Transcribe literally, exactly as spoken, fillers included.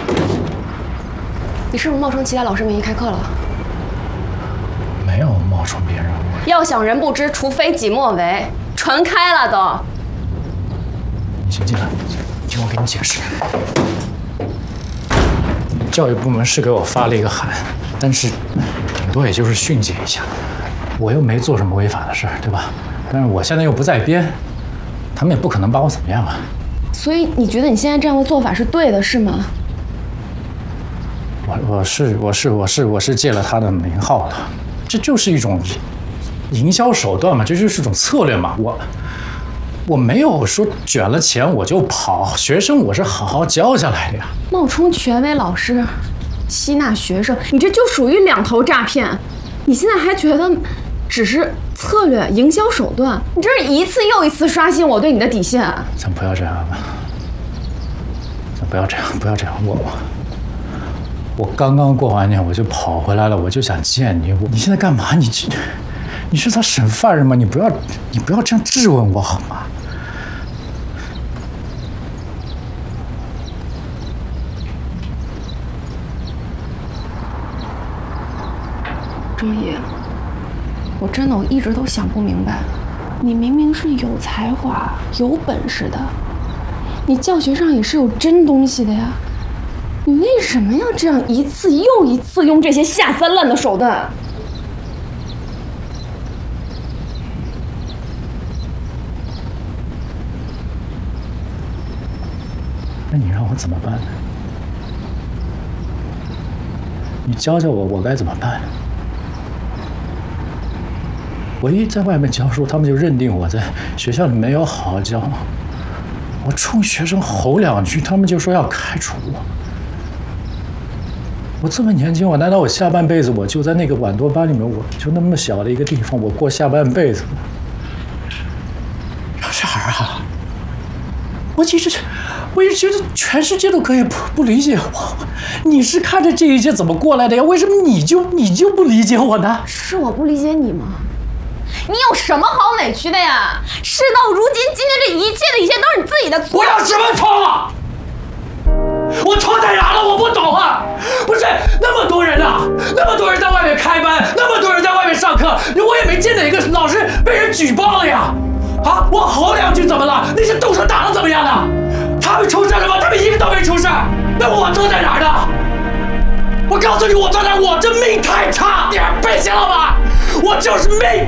你是不是冒充其他老师名义开课了？ 没有冒充别人。 要想人不知，除非己莫为，传开了都。 你先进来，听我给你解释。教育部门是给我发了一个函，但是顶多也就是训诫一下，我又没做什么违法的事儿，对吧？但是我现在又不在编，他们也不可能把我怎么样啊。所以你觉得你现在这样的做法是对的，是吗？我我是我是我是我是借了他的名号了，这就是一种营销手段嘛，这就是一种策略嘛。我我没有说卷了钱我就跑，学生我是好好教下来的呀。冒充权威老师，吸纳学生，你这就属于两头诈骗。你现在还觉得只是策略、营销手段？你这是一次又一次刷新我对你的底线。咱不要这样吧，咱不要这样，不要这样，我。我刚刚过完年我就跑回来了，我就想见你。我你现在干嘛？你这，你是他审犯人吗？你不要，你不要这样质问我好吗？周毅，我真的我一直都想不明白，你明明是有才华、有本事的，你教学上也是有真东西的呀。你为什么要这样一次又一次用这些下三滥的手段？那你让我怎么办呢？你教教我，我该怎么办？我一在外面教书，他们就认定我在学校里没有好好教，我冲学生吼两句，他们就说要开除我。我这么年轻，我难道我下半辈子我就在那个晚多班里面，我就那么小的一个地方，我过下半辈子？小傻儿啊！我其实，我一直觉得全世界都可以不不理解我，你是看着这一切怎么过来的呀？为什么你就你就不理解我呢？是我不理解你吗？你有什么好委屈的呀？事到如今，今天这一切的一切都是你自己的错。我有什么错？我错在哪了？我不懂啊！不是那么多人啊，那么多人在外面开班，那么多人在外面上课，我也没见哪个老师被人举报了呀！啊，我吼两句怎么了？那些动手打的怎么样呢？他们出事了吗？他们一个都没出事。那我错在哪儿呢？我告诉你，我错在我这命太差，你还背下了吗？我就是命